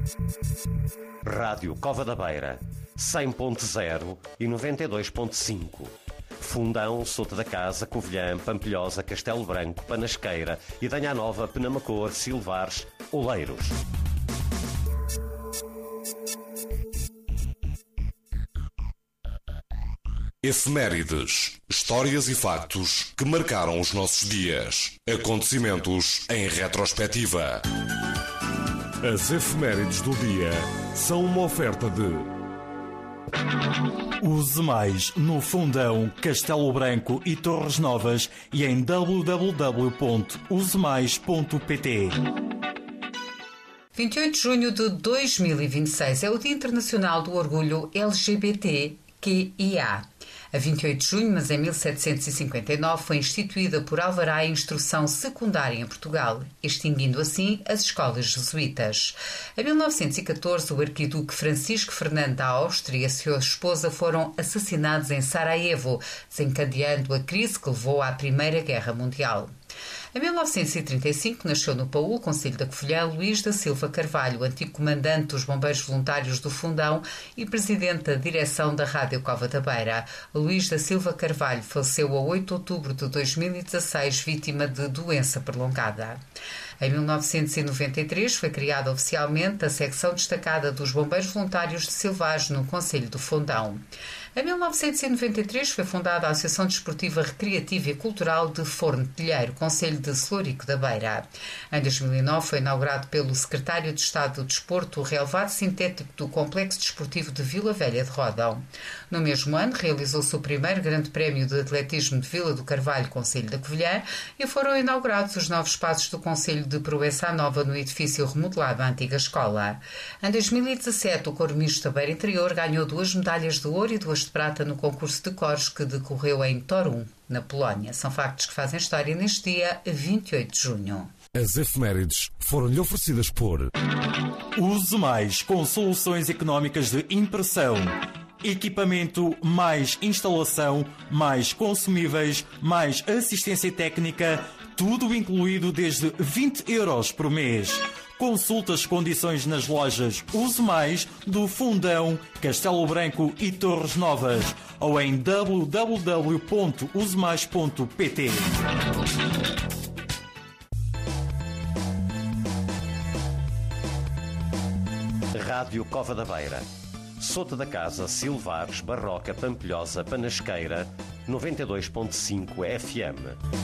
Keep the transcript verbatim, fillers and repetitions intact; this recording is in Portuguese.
Rádio Cova da Beira, cem ponto zero e noventa e dois ponto cinco. Fundão, Sota da Casa, Covilhã, Pampilhosa, Castelo Branco, Panasqueira, Idanha Nova, Penamacor, Silvares, Oleiros. Efemérides, histórias e factos que marcaram os nossos dias. Acontecimentos em retrospectiva. As efemérides do dia são uma oferta de... Use mais no Fundão, Castelo Branco e Torres Novas e em w w w ponto use mais ponto p t. vinte e oito de junho de dois mil e vinte e seis é o Dia Internacional do Orgulho L G B T Q I A. A vinte e oito de junho, mas em mil setecentos e cinquenta e nove, foi instituída por alvará a instrução secundária em Portugal, extinguindo assim as escolas jesuítas. Em mil novecentos e catorze, o arquiduque Francisco Fernando da Áustria e a sua esposa foram assassinados em Sarajevo, desencadeando a crise que levou à Primeira Guerra Mundial. Em mil novecentos e trinta e cinco, nasceu no Paúl, concelho da Covilhã, Luís da Silva Carvalho, antigo comandante dos Bombeiros Voluntários do Fundão e presidente da direção da Rádio Cova da Beira. Luís da Silva Carvalho faleceu a oito de outubro de dois mil e dezasseis, vítima de doença prolongada. Em mil novecentos e noventa e três, foi criada oficialmente a secção destacada dos Bombeiros Voluntários de Silvares, no concelho do Fundão. Em mil novecentos e noventa e três, foi fundada a Associação Desportiva Recreativa e Cultural de Forno de Telheiro, concelho de Celurico da Beira. Em dois mil e nove, foi inaugurado pelo Secretário de Estado do Desporto o relevado sintético do Complexo Desportivo de Vila Velha de Rodão. No mesmo ano, realizou-se o primeiro Grande Prémio de Atletismo de Vila do Carvalho, concelho da Covilhã, e foram inaugurados os novos espaços do concelho de Proença Nova no edifício remodelado à antiga escola. Em dois mil e dezassete, o Coro Misto da Beira Interior ganhou duas medalhas de ouro e duas de prata no concurso de cores que decorreu em Toruń, na Polónia. São factos que fazem história neste dia, vinte e oito de junho. As efemérides foram-lhe oferecidas por... Use mais com soluções económicas de impressão. Equipamento mais instalação, mais consumíveis, mais assistência técnica, tudo incluído desde vinte euros por mês. Consulte as condições nas lojas Use Mais do Fundão, Castelo Branco e Torres Novas ou em w w w ponto use mais ponto p t. Rádio Cova da Beira, Sota da Casa, Silvares, Barroca, Pampilhosa, Panasqueira, noventa e dois ponto cinco F M.